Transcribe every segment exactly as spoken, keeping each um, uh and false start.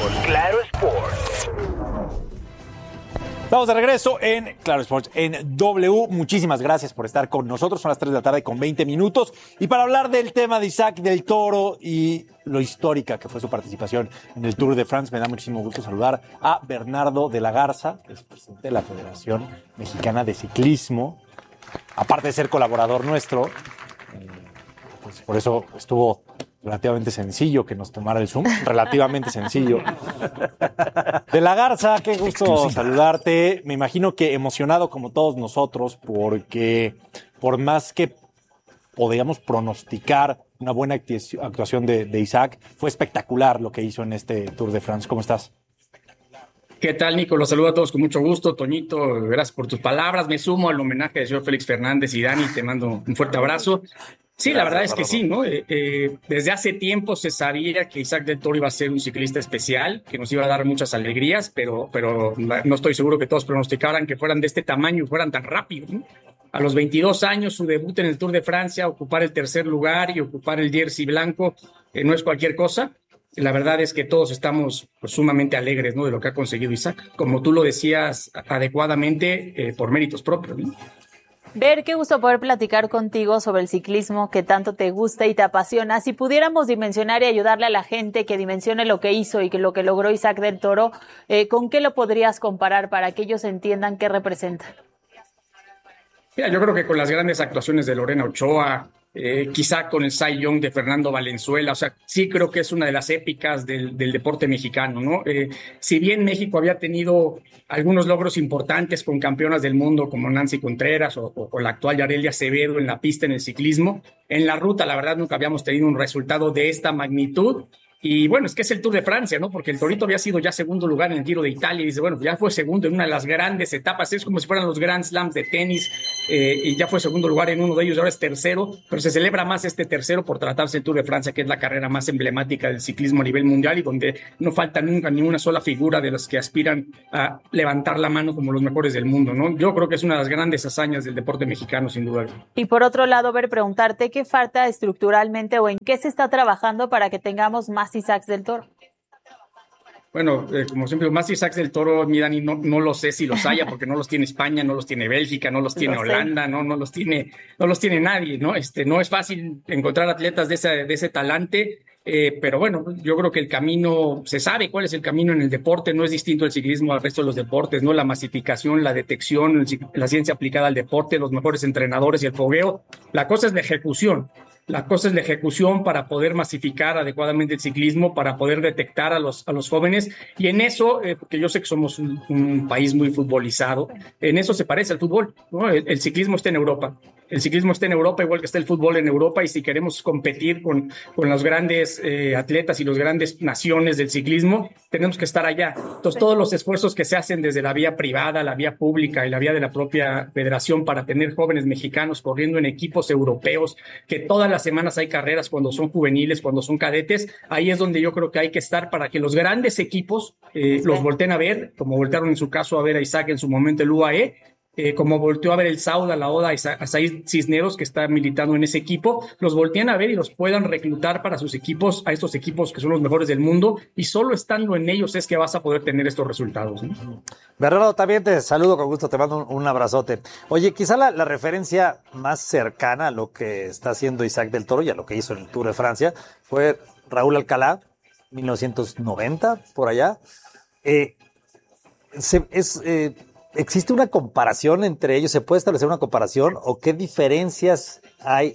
Claro Sports. Estamos de regreso en Claro Sports, en W. Muchísimas gracias por estar con nosotros. Son las tres de la tarde con veinte minutos. Y para hablar del tema de Isaac del Toro y lo histórica que fue su participación en el Tour de France, me da muchísimo gusto saludar a Bernardo de la Garza, que es presidente de la Federación Mexicana de Ciclismo. Aparte de ser colaborador nuestro, eh, pues por eso estuvo relativamente sencillo que nos tomara el Zoom. Relativamente sencillo. De la Garza, qué gusto saludarte. Me imagino que emocionado como todos nosotros, porque por más que podíamos pronosticar una buena actuación de, de Isaac, fue espectacular lo que hizo en este Tour de France. ¿Cómo estás? ¿Qué tal, Nico? Los saludo a todos con mucho gusto. Toñito, gracias por tus palabras. Me sumo al homenaje del señor Félix Fernández y Dani. Te mando un fuerte abrazo. Sí, la verdad es que sí, ¿no? Eh, eh, desde hace tiempo se sabía que Isaac del Toro iba a ser un ciclista especial, que nos iba a dar muchas alegrías, pero, pero no estoy seguro que todos pronosticaran que fueran de este tamaño y fueran tan rápidos, ¿no? A los veintidós años, su debut en el Tour de Francia, ocupar el tercer lugar y ocupar el jersey blanco, eh, no es cualquier cosa. La verdad es que todos estamos pues, sumamente alegres, ¿no? De lo que ha conseguido Isaac. Como tú lo decías adecuadamente, eh, por méritos propios, ¿no? Ver, qué gusto poder platicar contigo sobre el ciclismo que tanto te gusta y te apasiona. Si pudiéramos dimensionar y ayudarle a la gente que dimensione lo que hizo y que lo que logró Isaac del Toro, eh, ¿con qué lo podrías comparar para que ellos entiendan qué representa? Mira, yo creo que con las grandes actuaciones de Lorena Ochoa, eh, quizá con el Cy Young de Fernando Valenzuela, o sea, sí creo que es una de las épicas del, del deporte mexicano, ¿no? Eh, si bien México había tenido algunos logros importantes con campeonas del mundo como Nancy Contreras o, o, o la actual Yarelia Acevedo en la pista en el ciclismo, en la ruta la verdad nunca habíamos tenido un resultado de esta magnitud. Y bueno, es que es el Tour de Francia, ¿no? Porque el Torito había sido ya segundo lugar en el Giro de Italia y dice, bueno, ya fue segundo en una de las grandes etapas, es como si fueran los Grand Slams de tenis, eh, y ya fue segundo lugar en uno de ellos, ahora es tercero, pero se celebra más este tercero por tratarse del Tour de Francia, que es la carrera más emblemática del ciclismo a nivel mundial y donde no falta nunca ni una sola figura de las que aspiran a levantar la mano como los mejores del mundo, ¿no? Yo creo que es una de las grandes hazañas del deporte mexicano, sin duda. Y por otro lado, Ver, preguntarte qué falta estructuralmente o en qué se está trabajando para que tengamos más Isaacs del Toro. Bueno, eh, como siempre, más Isaacs del Toro, mi Dani, no, no lo sé si los haya, porque no los tiene España, no los tiene Bélgica, no los tiene Lo Holanda, no, no los tiene, no los tiene nadie, ¿no? Este, no es fácil encontrar atletas de ese, de ese talante, eh, pero bueno, yo creo que el camino, se sabe cuál es el camino en el deporte, no es distinto el ciclismo al resto de los deportes, ¿no? La masificación, la detección, el, la ciencia aplicada al deporte, los mejores entrenadores y el fogueo. La cosa es la ejecución. La cosa es la ejecución para poder masificar adecuadamente el ciclismo, para poder detectar a los, a los jóvenes. Y en eso, eh, porque yo sé que somos un, un país muy futbolizado, en eso se parece al fútbol, ¿no? El, el ciclismo está en Europa. El ciclismo está en Europa, igual que está el fútbol en Europa, y si queremos competir con, con los grandes eh, atletas y las grandes naciones del ciclismo, tenemos que estar allá. Entonces, todos los esfuerzos que se hacen desde la vía privada, la vía pública y la vía de la propia federación para tener jóvenes mexicanos corriendo en equipos europeos, que todas las semanas hay carreras cuando son juveniles, cuando son cadetes, ahí es donde yo creo que hay que estar para que los grandes equipos eh, los volteen a ver, como voltearon en su caso a ver a Isaac en su momento el U A E, Eh, como volteó a ver el Sauda, la Oda, a Said Cisneros, que está militando en ese equipo, los voltean a ver y los puedan reclutar para sus equipos, a estos equipos que son los mejores del mundo, y solo estando en ellos es que vas a poder tener estos resultados, ¿no? Bernardo, también te saludo con gusto, te mando un, un abrazote. Oye, quizá la, la referencia más cercana a lo que está haciendo Isaac del Toro y a lo que hizo en el Tour de Francia fue Raúl Alcalá, mil novecientos noventa, por allá. Eh, se, es... Eh, ¿Existe una comparación entre ellos? ¿Se puede establecer una comparación? ¿O qué diferencias hay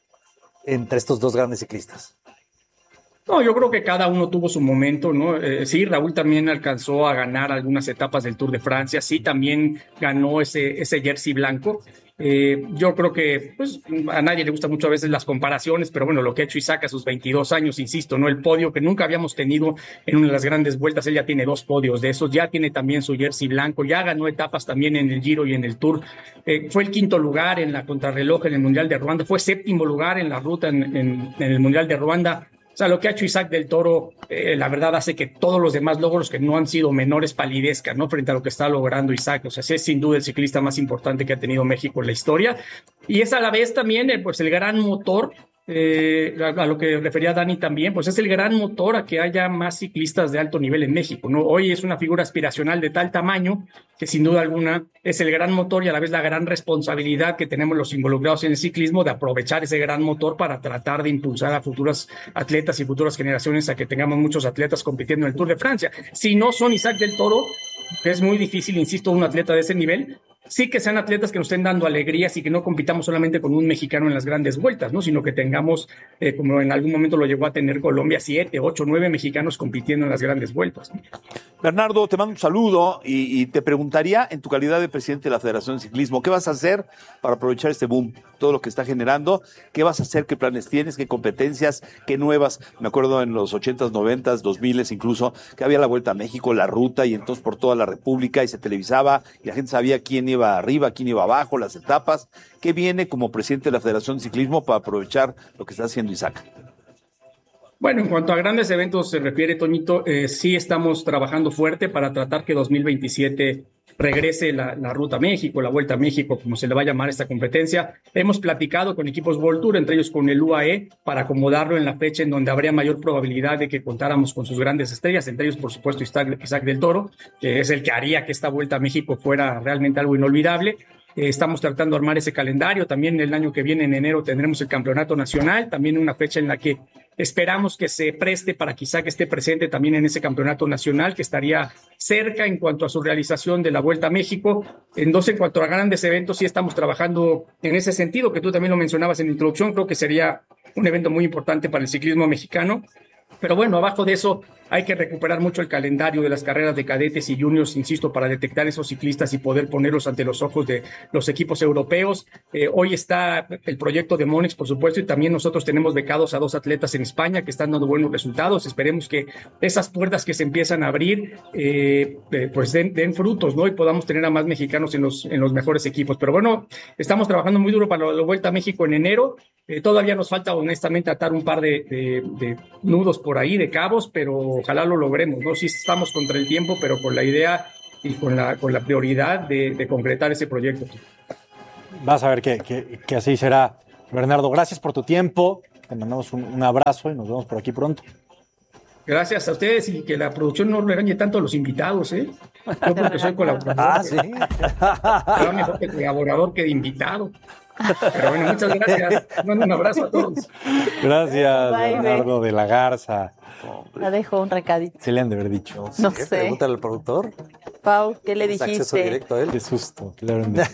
entre estos dos grandes ciclistas? No, yo creo que cada uno tuvo su momento, ¿no? Eh, sí, Raúl también alcanzó a ganar algunas etapas del Tour de Francia, sí, también ganó ese, ese jersey blanco. Eh, yo creo que pues, a nadie le gusta mucho a veces las comparaciones, pero bueno, lo que ha hecho Isaac a sus veintidós años, insisto, ¿no? El podio que nunca habíamos tenido en una de las grandes vueltas, él ya tiene dos podios de esos, ya tiene también su jersey blanco, ya ganó etapas también en el Giro y en el Tour, eh, fue el quinto lugar en la contrarreloj en el Mundial de Ruanda, fue séptimo lugar en la ruta en, en, en el Mundial de Ruanda. O sea, lo que ha hecho Isaac del Toro, eh, la verdad, hace que todos los demás logros que no han sido menores palidezcan, ¿no? Frente a lo que está logrando Isaac. O sea, sí es sin duda el ciclista más importante que ha tenido México en la historia. Y es a la vez también, eh, pues, el gran motor eh, a, a lo que refería Dani también, pues es el gran motor a que haya más ciclistas de alto nivel en México, ¿no? Hoy es una figura aspiracional de tal tamaño que sin duda alguna es el gran motor y a la vez la gran responsabilidad que tenemos los involucrados en el ciclismo de aprovechar ese gran motor para tratar de impulsar a futuros atletas y futuras generaciones a que tengamos muchos atletas compitiendo en el Tour de Francia. Si no son Isaac del Toro, es muy difícil, insisto, un atleta de ese nivel. Sí que sean atletas que nos estén dando alegrías y que no compitamos solamente con un mexicano en las grandes vueltas, ¿no? Sino que tengamos, eh, como en algún momento lo llegó a tener Colombia, siete, ocho, nueve mexicanos compitiendo en las grandes vueltas, ¿no? Bernardo, te mando un saludo y, y te preguntaría, en tu calidad de presidente de la Federación de Ciclismo, ¿qué vas a hacer para aprovechar este boom, todo lo que está generando? ¿Qué vas a hacer? ¿Qué planes tienes? ¿Qué competencias? ¿Qué nuevas? Me acuerdo en los ochentas, noventas, dos miles incluso, que había la Vuelta a México, la ruta, y entonces por toda la República, y se televisaba, y la gente sabía quién iba arriba, quién iba abajo, las etapas. ¿Qué viene como presidente de la Federación de Ciclismo para aprovechar lo que está haciendo Isaac? Bueno, en cuanto a grandes eventos se refiere, Toñito, eh, sí estamos trabajando fuerte para tratar que dos mil veintisiete regrese la, la Ruta a México, la Vuelta a México, como se le va a llamar esta competencia. Hemos platicado con equipos World Tour, entre ellos con el U A E, para acomodarlo en la fecha en donde habría mayor probabilidad de que contáramos con sus grandes estrellas, entre ellos, por supuesto, Isaac, Isaac del Toro, que es el que haría que esta Vuelta a México fuera realmente algo inolvidable. Eh, estamos tratando de armar ese calendario. También el año que viene, en enero, tendremos el Campeonato Nacional, también una fecha en la que esperamos que se preste para quizá que esté presente también en ese campeonato nacional, que estaría cerca en cuanto a su realización de la Vuelta a México. Entonces, en cuanto a grandes eventos, sí estamos trabajando en ese sentido, que tú también lo mencionabas en la introducción. Creo que sería un evento muy importante para el ciclismo mexicano. Pero bueno, abajo de eso hay que recuperar mucho el calendario de las carreras de cadetes y juniors, insisto, para detectar esos ciclistas y poder ponerlos ante los ojos de los equipos europeos. Eh, hoy está el proyecto de Monex, por supuesto, y también nosotros tenemos becados a dos atletas en España que están dando buenos resultados. Esperemos que esas puertas que se empiezan a abrir, eh, eh, pues den, den frutos, ¿no? Y podamos tener a más mexicanos en los, en los mejores equipos. Pero bueno, estamos trabajando muy duro para la Vuelta a México en enero. Eh, todavía nos falta, honestamente, atar un par de, de, de nudos por ahí, de cabos, pero ojalá lo logremos, ¿no? Sí estamos contra el tiempo, pero con la idea y con la, con la prioridad de, de concretar ese proyecto. Vas a ver que, que, que así será. Bernardo, gracias por tu tiempo. Te mandamos un, un abrazo y nos vemos por aquí pronto. Gracias a ustedes y que la producción no regañe tanto a los invitados, ¿eh? Yo porque soy colaborador. Ah, sí. Pero mejor que colaborador que de invitado. Pero bueno, muchas gracias. Bueno, un abrazo a todos. Gracias, Bye, Bernardo de la Garza. La dejo un recadito. Se le han de haber dicho. No ¿Qué? sé. Pregúntale al productor. Pau, ¿qué le ¿Es acceso dijiste? directo a él? Qué susto. Le habrán dicho.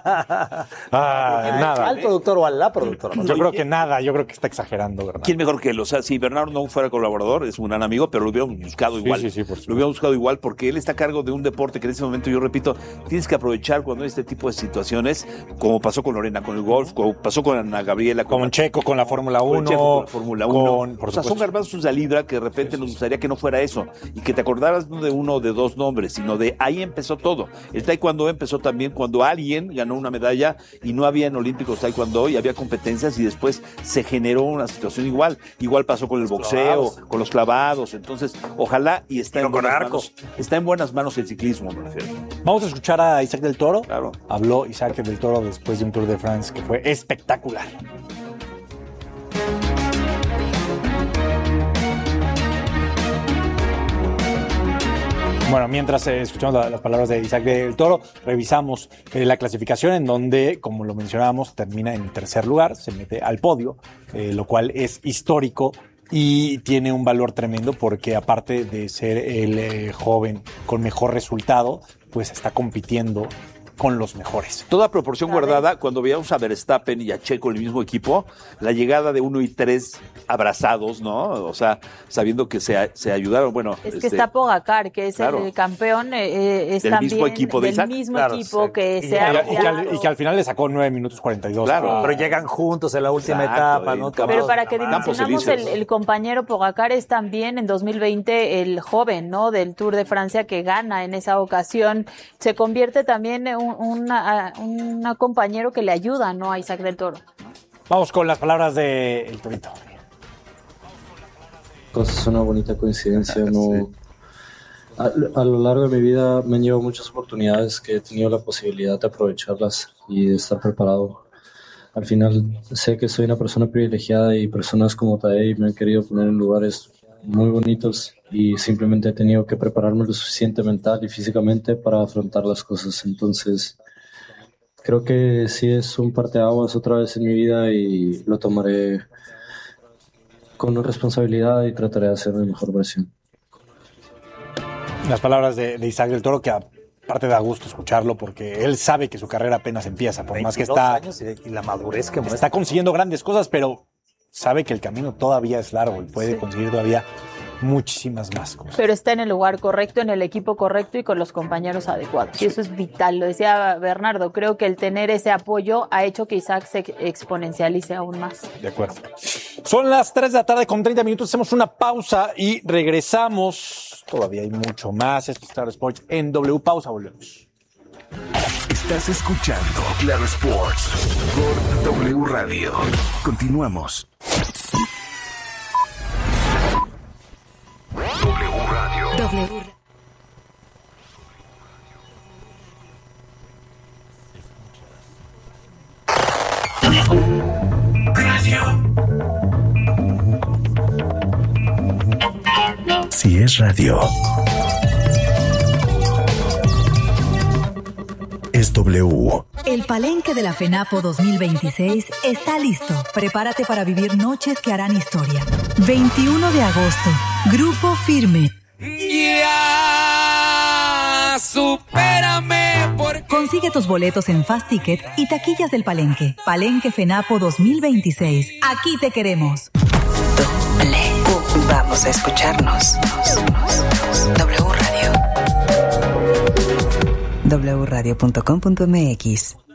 Ah, nada. ¿Al productor o a la productora? Yo creo que nada. Yo creo que está exagerando, Bernardo. ¿Quién mejor que él? O sea, si Bernardo no fuera colaborador, es un gran amigo, pero lo hubiéramos buscado igual. sí, sí, por supuesto. Lo hubiéramos buscado igual porque él está a cargo de un deporte que en ese momento, yo repito, tienes que aprovechar cuando hay este tipo de situaciones, como pasó con Lorena con el golf, como pasó con Ana Gabriela. Con Con Checo, con la Fórmula con uno. Checo, con la Fórmula uno. con- por o sea, son supuesto. garbanzos de libra que de repente nos gustaría que no fuera eso y que te acordaras no de uno o de dos nombres, sino de ahí empezó todo. El taekwondo empezó también cuando alguien ganó una medalla y no había en Olímpicos taekwondo y había competencias y después se generó una situación igual. Igual pasó con el boxeo, clavados. con los clavados. Entonces, ojalá y está, Pero en con buenas arco. manos, está en buenas manos el ciclismo, me refiero. Vamos a escuchar a Isaac del Toro. Claro. Habló Isaac del Toro después de un Tour de France que fue espectacular. Bueno, mientras eh, escuchamos la- las palabras de Isaac del Toro, revisamos eh, la clasificación en donde, como lo mencionábamos, termina en tercer lugar, se mete al podio, eh, lo cual es histórico y tiene un valor tremendo porque aparte de ser el eh, joven con mejor resultado, pues está compitiendo con los mejores. Toda proporción A ver. guardada, cuando veíamos a Verstappen y a Checo en el mismo equipo, la llegada de uno y tres abrazados, ¿no? O sea, sabiendo que se, se ayudaron, bueno... Es que este, está Pogacar, que es claro. el campeón, eh, eh, es Del también mismo equipo de del Isaac. mismo Claro, equipo sí. que Y, se y- ha y que al, aliado. y que al final le sacó nueve minutos cuarenta y dos. Claro. a- Pero llegan juntos en la última Exacto, etapa, en ¿no? Campos- Pero para que Campos dimensionamos el, Elíseos. el compañero Pogacar es también en dos mil veinte el joven, ¿no? Del Tour de Francia que gana en esa ocasión. Se convierte también en un una, una compañero que le ayuda, ¿no? A Isaac del Toro. Vamos con las palabras de El Torito. Pues es una bonita coincidencia, no. A, a lo largo de mi vida me han llevado muchas oportunidades que he tenido la posibilidad de aprovecharlas y de estar preparado al final sé que soy una persona privilegiada y personas como Tadej me han querido poner en lugares muy bonitos y simplemente he tenido que prepararme lo suficiente mental y físicamente para afrontar las cosas. Entonces creo que sí es un parteaguas otra vez en mi vida y lo tomaré con responsabilidad y trataré de hacer mi mejor versión. Las palabras de, de Isaac del Toro, que aparte da gusto escucharlo porque él sabe que su carrera apenas empieza, por más que está, años y, y la madurez que muestra. está consiguiendo grandes cosas, pero sabe que el camino todavía es largo y puede sí. conseguir todavía muchísimas más cosas. Pero está en el lugar correcto, en el equipo correcto y con los compañeros adecuados. Y eso es vital. Lo decía Bernardo, creo que el tener ese apoyo ha hecho que Isaac se exponencialice aún más. De acuerdo. Son las tres de la tarde con treinta minutos. Hacemos una pausa y regresamos. Todavía hay mucho más. Esto es Claro Sports en W. Pausa, volvemos. Estás escuchando Claro Sports por W Radio. Continuamos. W Radio. W. Radio. Si es radio, es W. El Palenque de la FENAPO dos mil veintiséis está listo. Prepárate para vivir noches que harán historia. veintiuno de agosto. Grupo Firme. Ya, supérame por... Consigue tus boletos en Fast Ticket y taquillas del Palenque. Palenque FENAPO dos mil veintiséis. Aquí te queremos. W. Vamos a escucharnos. W Radio. w radio punto com punto m x